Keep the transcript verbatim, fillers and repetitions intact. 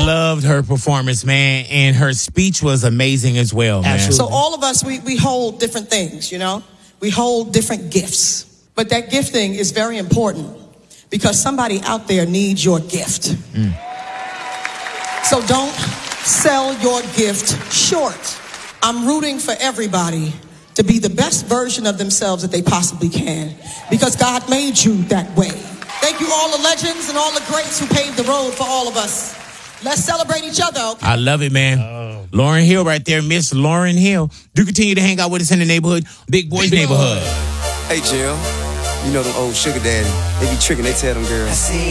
loved her performance, man, and her speech was amazing as well, man. Absolutely. So all of us, we, we hold different things, you know? We hold different gifts. But that gifting is very important because somebody out there needs your gift. Mm. So don't sell your gift short. I'm rooting for everybody to be the best version of themselves that they possibly can because God made you that way. Thank you all the legends and all the greats who paved the road for all of us. Let's celebrate each other. Okay? I love it, man. Oh. Lauryn Hill right there, Miss Lauryn Hill. Do continue to hang out with us in the neighborhood, Big Boys Big Neighborhood. Hey, Jill. You know them old sugar daddy. They be tricking, they tell them girls.